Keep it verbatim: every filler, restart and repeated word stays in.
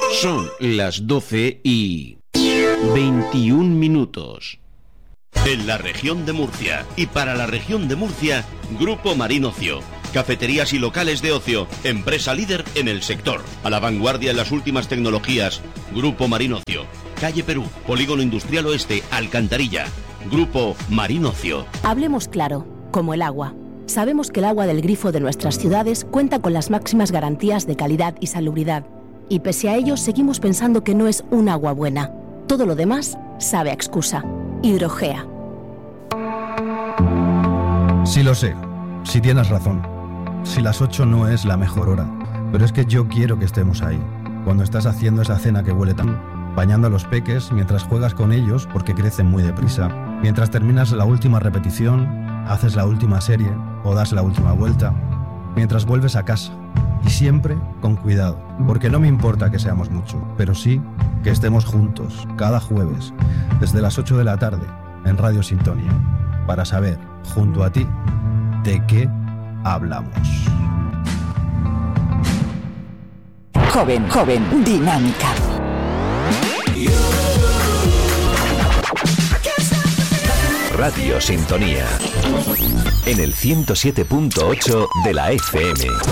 Son las doce y veintiún minutos. En la región de Murcia y para la región de Murcia, Grupo Marín Ocio. Cafeterías y locales de ocio, empresa líder en el sector. A la vanguardia en las últimas tecnologías, Grupo Marín Ocio. Calle Perú, Polígono Industrial Oeste, Alcantarilla. Grupo Marín Ocio. Hablemos claro, como el agua. Sabemos que el agua del grifo de nuestras ciudades cuenta con las máximas garantías de calidad y salubridad. Y pese a ello, seguimos pensando que no es un agua buena. Todo lo demás sabe a excusa. Hidrogea. Sí lo sé, sí tienes razón. Si las ocho no es la mejor hora, pero es que yo quiero que estemos ahí, cuando estás haciendo esa cena que huele tan, bañando a los peques mientras juegas con ellos porque crecen muy deprisa, mientras terminas la última repetición, haces la última serie o das la última vuelta, mientras vuelves a casa. Y siempre con cuidado, porque no me importa que seamos mucho, pero sí que estemos juntos cada jueves, desde las ocho de la tarde, en Radio Sintonía, para saber, junto a ti, de qué hablamos. Joven, joven, dinámica. Radio Sintonía, en el ciento siete punto ocho de la F M.